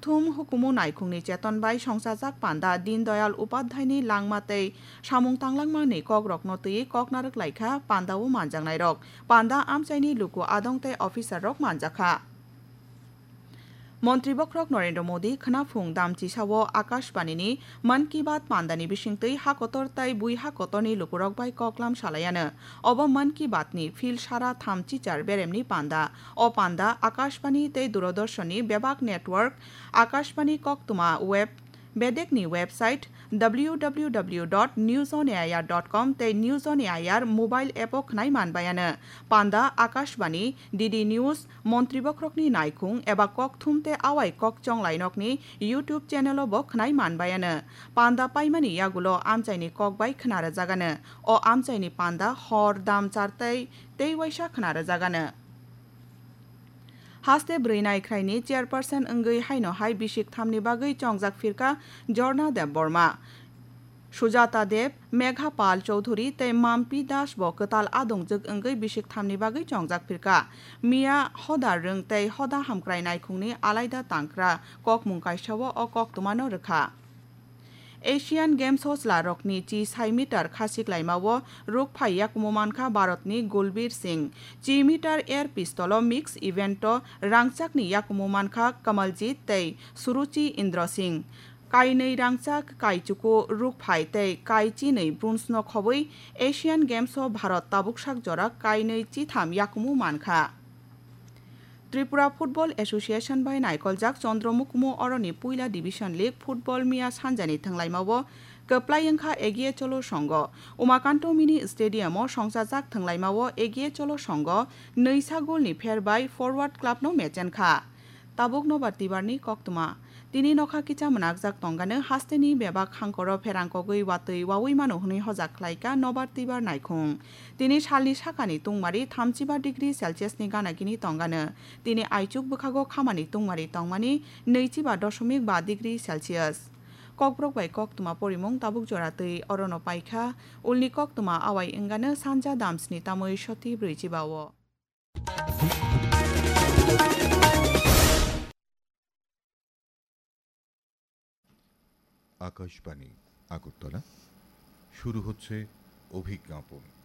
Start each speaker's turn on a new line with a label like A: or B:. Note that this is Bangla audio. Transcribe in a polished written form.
A: ককথুম হুকুমু নাইখুংনি চেতনবাই সংসাজাক পান্ডা Deendayal উপাধ্যায়নি langmatei samung tanglangmani kok roknotui kok narak laikha pandao manjangnai rok panda amchaini luku adongtei officer rok manjakha মন্ত্রী বক্রক নরেন্দ্র মোদী খনাফুং দামচি সাও আকাশবাণীনি মন কি বাত পান্দানি বিশিংতৈ হাকতর তাই বুই হাকতরনি লুকুরক বাই ককলাম সালায়ানো অব মন কি বাতনি ফিল সারা থামচি চার বেরেমনি পান্দা অ পান্দা আকাশবাণী তৈ দূরদর্শনী বেবাক network Akashvani ককতুমা web বেদেকনি website www.newsonair.com tei newsonair mobile এপক খনাই মানবায়ানো পান্দা আকাশবাণী ডিডি নিউজ মন্ত্রী বক্রকনি নাইখুং এবা ককথুমতে আওয়াই ককচং লাইনকনি ইউটিউব চ্যানেল বক খনাই মানবায়ানো পান্দা পাইমানি ইয়াগুলো আমচাইনি ককবাই খনারে জাগানো ও আমচাইনি পান্দা হর দাম চারতাই তেই ওয়াইসা খনারে জাগানো হাস্তে ব্রৈনাই খ্রাইনি চেয়ারপারসন অঙ্গৈ হাইনহাই বিশিক থামনি বাগৈ চংজাক ফিরকা জর্না দেব বর্মা সুজাতা দেব মেঘা পাল চৌধুরী তৈ মাম্পি দাস ব কতাল আদংজক অঙ্গৈ বিশিক থামনি বাগৈ চংজাক ফিরকা মিয়া হদা রং তৈ হদা হামক্রাই নাইখুংনি আলাইদা তাংক্রা কক মুংকাইসাও ও কক তুমানো রখা एशियान गेम्स हौसला रकनी ची 6 मिटार खासिक लाइमावो रुक फाइया कुममानखा भारतनी गुलबीर सिंह 3 मिटार एयर पिस्तल मिक्स इवेंट रांगचाकनी याकुममानखा कमलजीत तै सुरुचि इंद्र सिंह काइनै रांगचाक काइचुको रुक फाइ तै काइची नै ब्रुन्सनो खबै एशियान गेम्स भारत ताबुकसाक जरा काइनै चिथाम याकुममानखा त्रिपुरा फुटबल एसोसिएशन बाय नाइकलजाक चंद्रमुखमु अरनि पुइला डिविजन लीग फुटबल मिया सानजानि थंलाइमावो कप्लायंखा एगिए चलो संग उमाकान्त मिनि स्टेडियामो संसाजाक थंलाइमावो एगिए चलो संग नैसा गोलनि फेर बाय फरवार्ड क्लाबनो मेचेनखा ताबुक नबार तिबारनि कक्तमा तिनि नखा किचा मनाकजाक तंगानो हास्तेनि बेबाक हांकर फेरांकगै वातै वावै मानो हनै हजाक ख्लाइका नबार तिबार नाइखुं तिनि सालनि साखानि तुंमारि 35 डिग्री सेलसियासनि गानागिनि तंगानो तिनि आइचुक बोखागो खामानि तुंमारि तंमानि 25.5 डिग्री सेलसियास ककब्रक बाय कक्तमा परिमं ताबुक जरातै अरन पाइखा उलनि कक्तमा आवाय इंगानो सानजा दामस्नि तामै सति ब्रैजिबावो
B: আকাশবাণী আগরতলা শুরু হচ্ছে অভিজ্ঞাপন।